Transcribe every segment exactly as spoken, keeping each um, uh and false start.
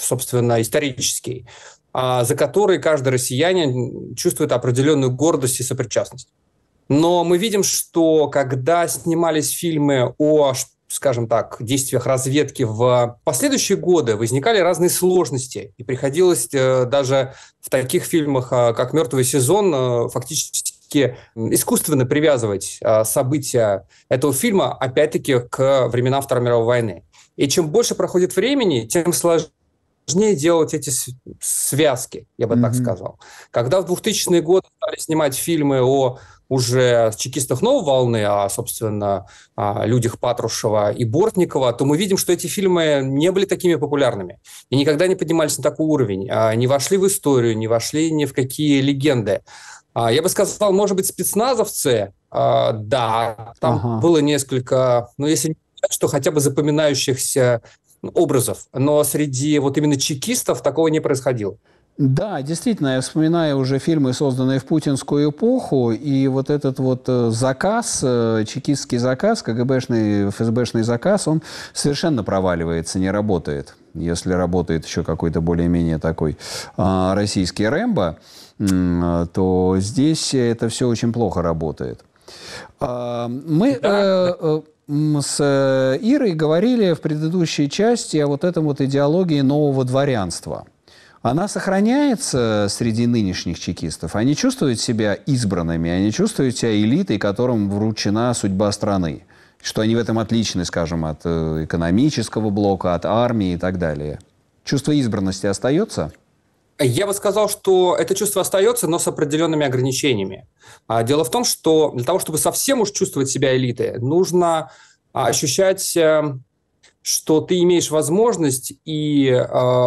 собственно, исторический, за который каждый россиянин чувствует определенную гордость и сопричастность. Но мы видим, что когда снимались фильмы о, скажем так, действиях разведки в последующие годы, возникали разные сложности. И приходилось даже в таких фильмах, как «Мертвый сезон», фактически искусственно привязывать события этого фильма, опять-таки, к временам Второй мировой войны. И чем больше проходит времени, тем сложнее делать эти связки, я бы mm-hmm. так сказал. Когда в двухтысячные годы стали снимать фильмы о уже чекистах новой волны, а, собственно, о людях Патрушева и Бортникова, то мы видим, что эти фильмы не были такими популярными и никогда не поднимались на такой уровень, не вошли в историю, не вошли ни в какие легенды. Я бы сказал, может быть, спецназовцы, да, там ага. было несколько, ну, если не сказать, что хотя бы запоминающихся образов, но среди вот именно чекистов такого не происходило. Да, действительно, я вспоминаю уже фильмы, созданные в путинскую эпоху, и вот этот вот заказ, чекистский заказ, КГБшный, ФСБшный заказ, он совершенно проваливается, не работает. Если работает еще какой-то более-менее такой а, российский Рэмбо, то здесь это все очень плохо работает. А, мы... Да. Э, с Ирой говорили в предыдущей части о вот этом вот идеологии нового дворянства. Она сохраняется среди нынешних чекистов? Они чувствуют себя избранными, они чувствуют себя элитой, которым вручена судьба страны? Что они в этом отличны, скажем, от экономического блока, от армии и так далее. Чувство избранности остается? Я бы сказал, что это чувство остается, но с определенными ограничениями. Дело в том, что для того, чтобы совсем уж чувствовать себя элитой, нужно ощущать, что ты имеешь возможность, и э,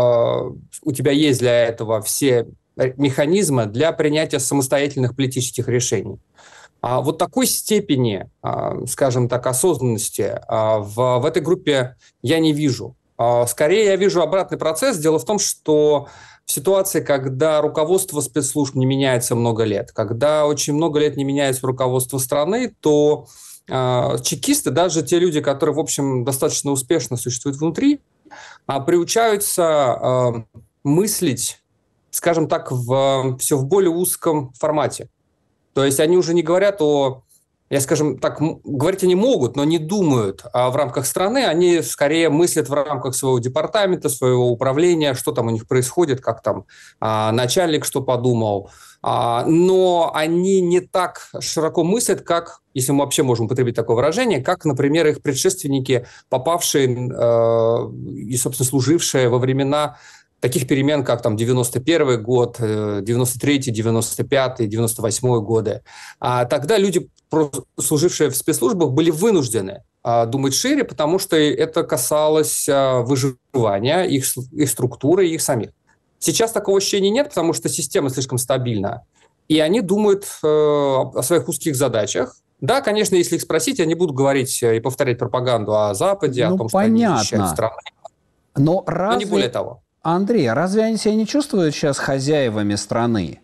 у тебя есть для этого все механизмы для принятия самостоятельных политических решений. А вот такой степени, э, скажем так, осознанности э, в, в этой группе я не вижу. Э, скорее, я вижу обратный процесс. Дело в том, что в ситуации, когда руководство спецслужб не меняется много лет, когда очень много лет не меняется руководство страны, то э, чекисты, даже те люди, которые, в общем, достаточно успешно существуют внутри, э, приучаются э, мыслить, скажем так, в, все в более узком формате. То есть они уже не говорят о... Я, скажем так, говорить они могут, но не думают а в рамках страны, они скорее мыслят в рамках своего департамента, своего управления, что там у них происходит, как там а, начальник что подумал. А, но они не так широко мыслят, как, если мы вообще можем употребить такое выражение, как, например, их предшественники, попавшие э, и, собственно, служившие во времена таких перемен, как там девяносто первый год, девяносто третий, девяносто пятый, девяносто восьмой годы. А тогда люди, служившие в спецслужбах, были вынуждены а, думать шире, потому что это касалось а, выживания, их, их структуры, их самих. Сейчас такого ощущения нет, потому что система слишком стабильна, и они думают э, о своих узких задачах. Да, конечно, если их спросить, они будут говорить и повторять пропаганду о Западе, ну, о том, понятно. что они защищают страну. Но, разве... Но не более того. Андрей, а разве они себя не чувствуют сейчас хозяевами страны?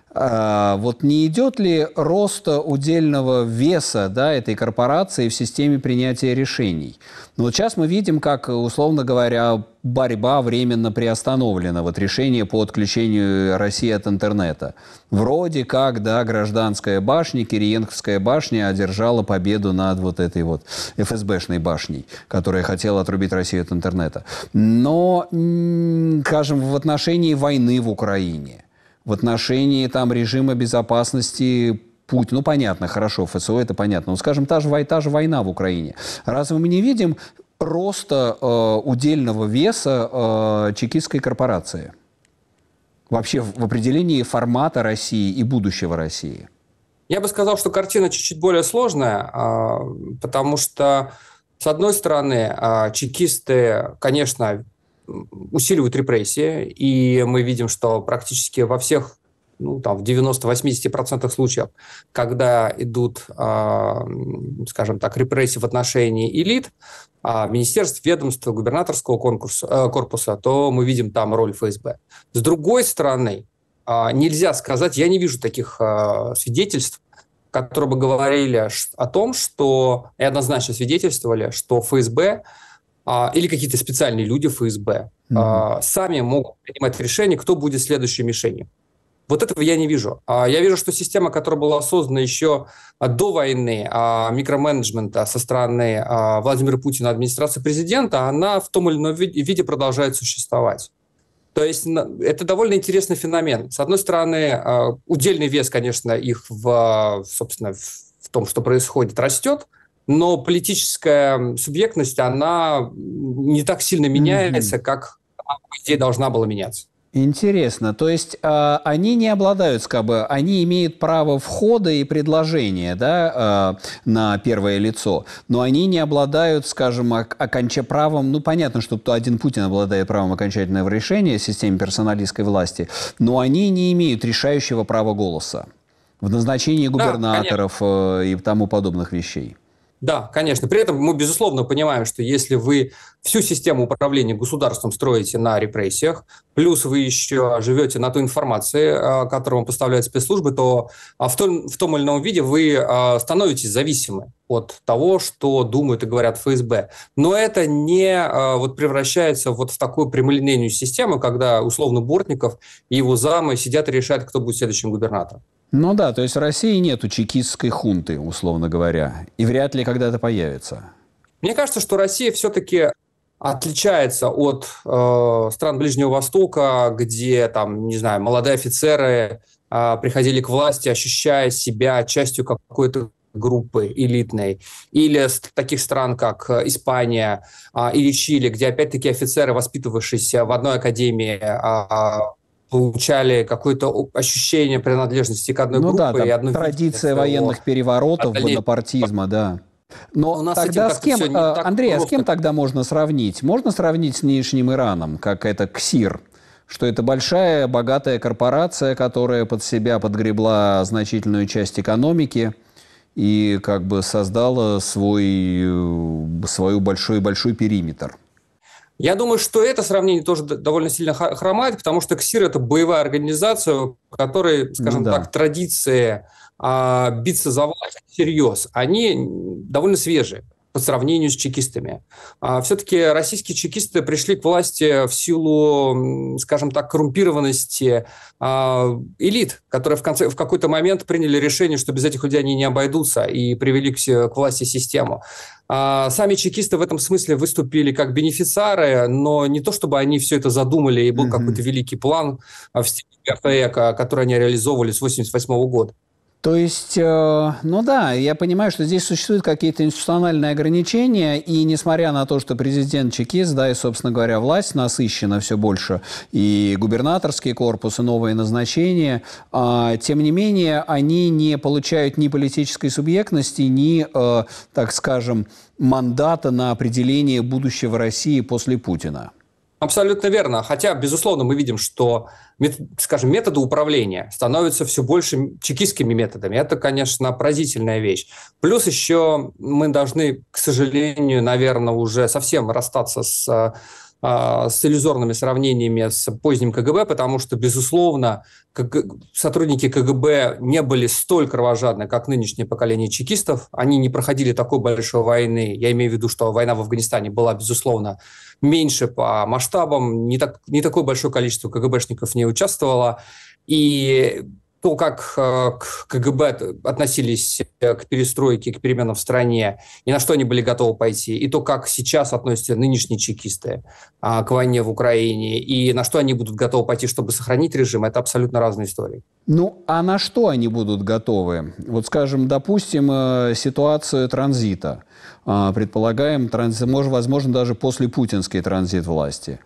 А, вот не идет ли рост удельного веса, да, этой корпорации в системе принятия решений? Ну, вот сейчас мы видим, как, условно говоря, борьба временно приостановлена. Вот решение по отключению России от интернета. Вроде как, да, гражданская башня, Кириенковская башня одержала победу над вот этой вот эф эс бэшной башней, которая хотела отрубить Россию от интернета. Но, скажем, в отношении войны в Украине, в отношении там режима безопасности Путина, ну, понятно, хорошо, эф эс о это понятно, но, скажем, та же, та же война в Украине. Разве мы не видим роста э, удельного веса э, чекистской корпорации? Вообще в определении формата России и будущего России? Я бы сказал, что картина чуть-чуть более сложная, э, потому что, с одной стороны, э, чекисты, конечно, усиливают репрессии, и мы видим, что практически во всех, ну, там, в девяноста-восьмидесяти процентах случаев, когда идут, э, скажем так, репрессии в отношении элит, э, министерств, ведомств, губернаторского конкурса, э, корпуса, то мы видим там роль эф эс бэ. С другой стороны, э, нельзя сказать, я не вижу таких э, свидетельств, которые бы говорили о том, что, и однозначно свидетельствовали, что эф эс бэ или какие-то специальные люди эф эс бэ mm-hmm. сами могут принимать решение, кто будет следующей мишенью. Вот этого я не вижу. Я вижу, что система, которая была создана еще до войны, микроменеджмента со стороны Владимира Путина, администрации президента, она в том или ином виде продолжает существовать. То есть это довольно интересный феномен. С одной стороны, удельный вес, конечно, их в, собственно, в том, что происходит, растет, но политическая субъектность, она не так сильно меняется, mm-hmm. как, по идее, должна была меняться. Интересно. То есть э, они не обладают, как бы, они имеют право входа и предложения, да, э, на первое лицо, но они не обладают, скажем, оконча правом, ну, понятно, что один Путин обладает правом окончательного решения в системе персоналистской власти, но они не имеют решающего права голоса в назначении губернаторов да, и тому подобных вещей. Да, конечно. При этом мы, безусловно, понимаем, что если вы всю систему управления государством строите на репрессиях, плюс вы еще живете на той информации, которую вам поставляют спецслужбы, то в том, в том или ином виде вы становитесь зависимы от того, что думают и говорят эф эс бэ. Но это не вот, превращается вот в такую прямолинейную систему, когда условно Бортников и его замы сидят и решают, кто будет следующим губернатором. Ну да, то есть в России нету чекистской хунты, условно говоря, и вряд ли когда-то появится. Мне кажется, что Россия все-таки отличается от э, стран Ближнего Востока, где, там, не знаю, молодые офицеры э, приходили к власти, ощущая себя частью какой-то группы элитной, или с таких стран, как Испания э, или Чили, где, опять-таки, офицеры, воспитывавшиеся в одной академии, э, получали какое-то ощущение принадлежности к одной ну группе. Да, и одной традиция военных переворотов, бонапартизма, да. Но у нас тогда с кем, Андрей, а с кем тогда можно сравнить? Можно сравнить с нынешним Ираном, как это КСИР, что это большая, богатая корпорация, которая под себя подгребла значительную часть экономики и как бы создала свой, свой большой-большой периметр. Я думаю, что это сравнение тоже довольно сильно хромает, потому что КСИР – это боевая организация, у которой, скажем ну, да. так, традиции а, биться за власть всерьез, они довольно свежие по сравнению с чекистами. А, все-таки российские чекисты пришли к власти в силу, скажем так, коррумпированности а, элит, которые в, конце, в какой-то момент приняли решение, что без этих людей они не обойдутся, и привели к, к власти систему. Сами чекисты в этом смысле выступили как бенефициары, но не то, чтобы они все это задумали, и был mm-hmm. какой-то великий план в стиле ГФЭК, который они реализовывали с восемьдесят восьмого года. То есть, э, ну да, я понимаю, что здесь существуют какие-то институциональные ограничения, и несмотря на то, что президент чекист, да, и, собственно говоря, власть насыщена все больше, и губернаторский корпус, и новые назначения, э, тем не менее, они не получают ни политической субъектности, ни, э, так скажем, мандата на определение будущего России после Путина. Абсолютно верно. Хотя, безусловно, мы видим, что, скажем, методы управления становятся все больше чекистскими методами. Это, конечно, поразительная вещь. Плюс еще мы должны, к сожалению, наверное, уже совсем расстаться с, с иллюзорными сравнениями с поздним ка гэ бэ, потому что, безусловно, сотрудники ка гэ бэ не были столь кровожадны, как нынешнее поколение чекистов. Они не проходили такой большой войны. Я имею в виду, что война в Афганистане была, безусловно, меньше по масштабам, не, так, не такое большое количество ка гэ бэшников не участвовало. И то, как к ка гэ бэ относились к перестройке, к переменам в стране, и на что они были готовы пойти, и то, как сейчас относятся нынешние чекисты к войне в Украине, и на что они будут готовы пойти, чтобы сохранить режим, это абсолютно разные истории. Ну, а на что они будут готовы? Вот, скажем, допустим, ситуацию транзита. Предполагаем, транзит, может, возможно, даже после путинский транзит власти.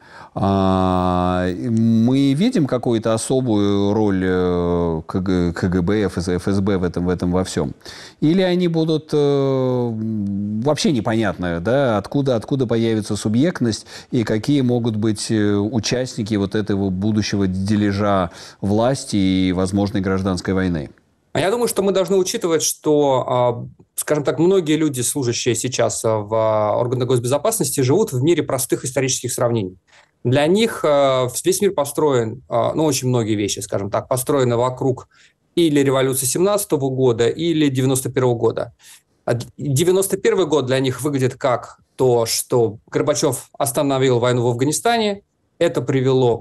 Мы видим какую-то особую роль ка гэ бэ, эф эс бэ в этом, в этом во всем? Или они будут вообще непонятно, да, откуда, откуда появится субъектность и какие могут быть участники вот этого будущего дележа власти и возможной гражданской войны? Я думаю, что мы должны учитывать, что, скажем так, многие люди, служащие сейчас в органах госбезопасности, живут в мире простых исторических сравнений. Для них весь мир построен, ну, очень многие вещи, скажем так, построены вокруг или революции семнадцатого года, или девяносто первого года. девяносто первый год для них выглядит как то, что Горбачев остановил войну в Афганистане. Это привело